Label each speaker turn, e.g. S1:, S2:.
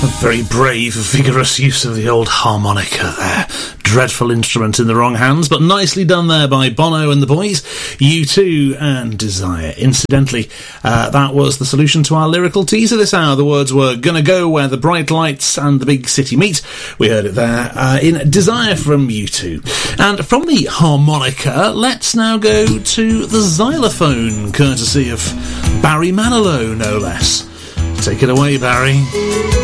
S1: Very brave, vigorous use of the old harmonica there. Dreadful instrument in the wrong hands, but nicely done there by Bono and the boys. U2 and Desire. Incidentally, that was the solution to our lyrical teaser this hour. The words were "Gonna Go Where the Bright Lights and the Big City Meet." We heard it there in Desire from U2. And from the harmonica, let's now go to the xylophone, courtesy of Barry Manilow, no less. Take it away, Barry.